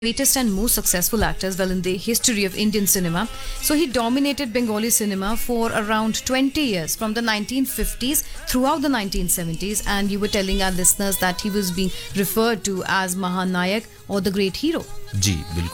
greatest and most successful actors well in the history of Indian cinema. So he dominated Bengali cinema for around 20 years from the 1950s throughout the 1970s, and you were telling our listeners that he was being referred to as Mahanayak or the great hero. जी बिल्कुल